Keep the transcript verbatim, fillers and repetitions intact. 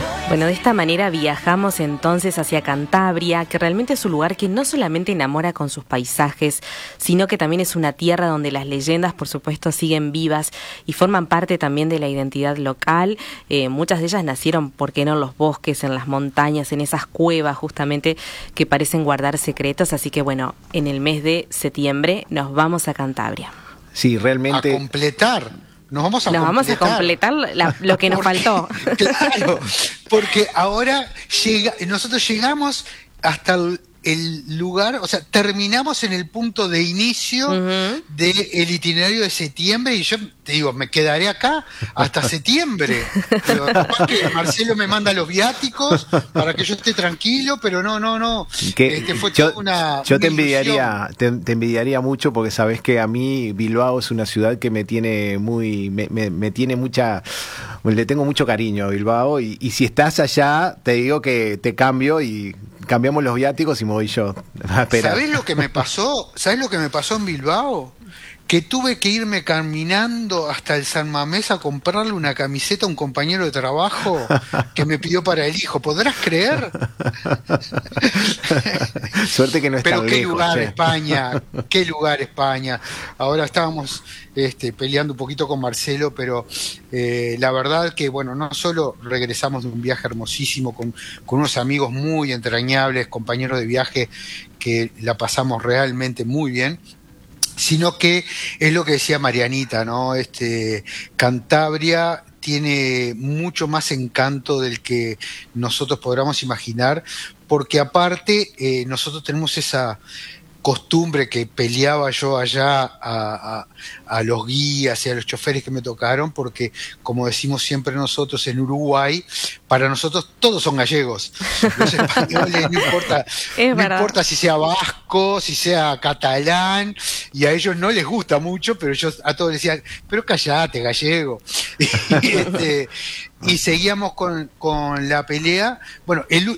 Bueno, de esta manera viajamos entonces hacia Cantabria, que realmente es un lugar que no solamente enamora con sus paisajes, sino que también es una tierra donde las leyendas, por supuesto, siguen vivas y forman parte también de la identidad local. Eh, muchas de ellas nacieron, ¿por qué no?, en los bosques, en las montañas, en esas cuevas justamente que parecen guardar secretos. Así que bueno, en el mes de septiembre nos vamos a Cantabria. Sí, realmente. A completar. Nos vamos a nos completar. vamos a completar la, lo que nos porque, faltó. Claro, porque ahora llega, nosotros llegamos hasta el, el lugar, o sea, terminamos en el punto de inicio uh-huh. del itinerario de septiembre y yo te digo, me quedaré acá hasta septiembre. Pero capaz que Marcelo me manda los viáticos para que yo esté tranquilo, pero no, no, no. Que este fue yo toda una, yo una te envidiaría, te, te envidiaría mucho porque sabes que a mí Bilbao es una ciudad que me tiene muy, me, me, me tiene mucha, le tengo mucho cariño a Bilbao y, y si estás allá te digo que te cambio y cambiamos los viáticos y me voy yo. ¿Sabés lo que me pasó? ¿Sabés lo que me pasó en Bilbao? Que tuve que irme caminando hasta el San Mamés a comprarle una camiseta a un compañero de trabajo que me pidió para el hijo. ¿Podrás creer? Suerte que no está Pero qué lejos, lugar che. España, qué lugar España. Ahora estábamos este, peleando un poquito con Marcelo, pero eh, la verdad que, bueno, no solo regresamos de un viaje hermosísimo con, con unos amigos muy entrañables, compañeros de viaje que la pasamos realmente muy bien, sino que es lo que decía Marianita, ¿no? Este, Cantabria tiene mucho más encanto del que nosotros podamos imaginar, porque aparte eh, nosotros tenemos esa costumbre que peleaba yo allá a, a, a los guías y a los choferes que me tocaron, porque como decimos siempre nosotros en Uruguay, para nosotros todos son gallegos. Los españoles no importa, no importa si sea vasco, si sea catalán, y a ellos no les gusta mucho, pero yo a todos les decía, pero callate, gallego. y, este, y seguíamos con, con la pelea. Bueno, el,